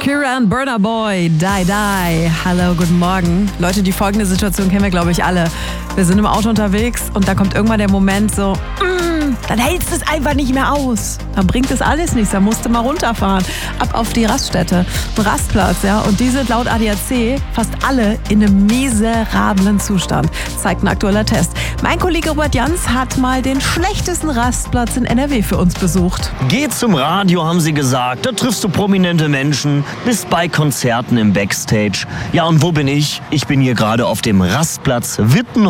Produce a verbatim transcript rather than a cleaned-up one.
Shakira und Burna Boy, Die Die. Hallo, guten Morgen. Leute, die folgende Situation kennen wir, glaube ich, alle. Wir sind im Auto unterwegs und da kommt irgendwann der Moment so, mm, dann hältst du es einfach nicht mehr aus. Dann bringt es alles nichts, dann musst du mal runterfahren. Ab auf die Raststätte, ein Rastplatz, ja. Und die sind laut A D A C fast alle in einem miserablen Zustand, zeigt ein aktueller Test. Mein Kollege Robert Jans hat mal den schlechtesten Rastplatz in N R W für uns besucht. Geh zum Radio, haben sie gesagt. Da triffst du prominente Menschen, bist bei Konzerten im Backstage. Ja, und wo bin ich? Ich bin hier gerade auf dem Rastplatz Witten